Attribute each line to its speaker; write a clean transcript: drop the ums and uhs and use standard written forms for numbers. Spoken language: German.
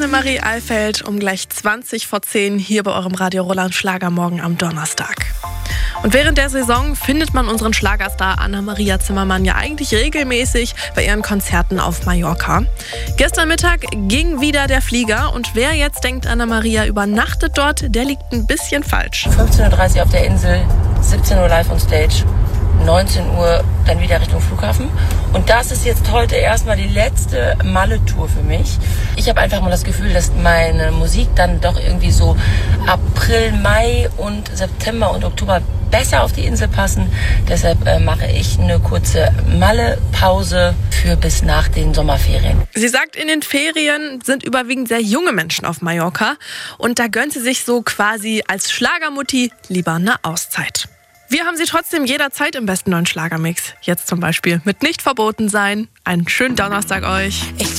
Speaker 1: Annemarie Alfeld um gleich 20:10 hier bei eurem Radio Roland Schlagermorgen am Donnerstag. Und während der Saison findet man unseren Schlagerstar Anna-Maria Zimmermann ja eigentlich regelmäßig bei ihren Konzerten auf Mallorca. Gestern Mittag ging wieder der Flieger und wer jetzt denkt, Anna-Maria übernachtet dort, der liegt ein bisschen falsch.
Speaker 2: 15:30 Uhr auf der Insel, 17 Uhr live on stage, 19 Uhr dann wieder Richtung Flughafen. Und das ist jetzt heute erstmal die letzte Malle-Tour für mich. Ich habe einfach mal das Gefühl, dass meine Musik dann doch irgendwie so April, Mai und September und Oktober besser auf die Insel passen. Deshalb mache ich eine kurze Malle-Pause für bis nach den Sommerferien.
Speaker 1: Sie sagt, in den Ferien sind überwiegend sehr junge Menschen auf Mallorca und da gönnt sie sich so quasi als Schlagermutti lieber eine Auszeit. Wir haben sie trotzdem jederzeit im besten neuen Schlagermix. Jetzt zum Beispiel mit Nicht verboten sein. Einen schönen Donnerstag euch.